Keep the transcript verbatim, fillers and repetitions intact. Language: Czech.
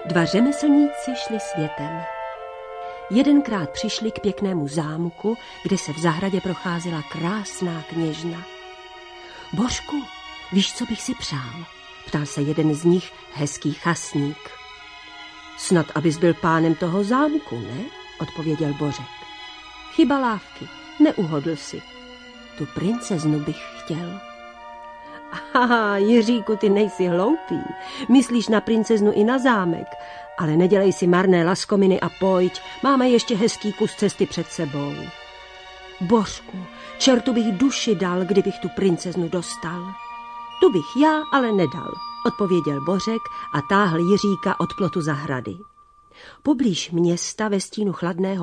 Dva řemeslníci šli světem. Jedenkrát přišli k pěknému zámku, kde se v zahradě procházela krásná kněžna. Božku, víš, co bych si přál? Ptal se jeden z nich, hezký chasník. Snad, abys byl pánem toho zámku, ne? Odpověděl Bořek. Chyba lávky, neuhodl si. Tu princeznu bych chtěl. Aha, Jiříku, ty nejsi hloupý. Myslíš na princeznu i na zámek. Ale nedělej si marné laskominy a pojď, máme ještě hezký kus cesty před sebou. Božku, čertu bych duši dal, kdybych tu princeznu dostal. Tu bych já ale nedal, odpověděl Bořek a táhl Jiříka od plotu zahrady. Poblíž města ve stínu chladného